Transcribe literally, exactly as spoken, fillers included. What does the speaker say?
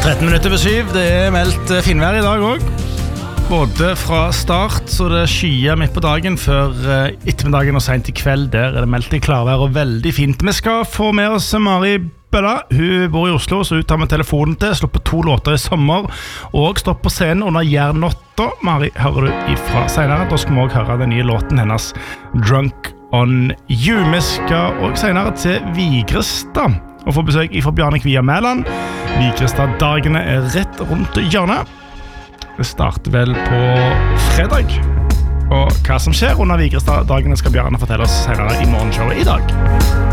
tretten minutter over syv, det er meldt finvær I dag også. Både fra start, så det skyer midt på dagen, før ettermiddagen og sent I kveld. Der er det meldt I klarvær og veldig fint. Vi skal få med oss Mari Bølla. Hun bor I Oslo, så hun tar med telefonen til, slår på to låter I sommer, og står på scenen under Jernotta. Mari, hører du ifra senere? Da skal vi også høre den nye låten hennes, Drunk on You. Vi skal også senere til Vigrestad og få besøk ifra Bjarne Kvia Mæland. Vigrestad-dagene er rett rundt hjørnet. Det starter vel på fredag. Og hva som skjer under Vigrestad-dagene skal Bjarne fortelle oss senere I morgenshowet I dag.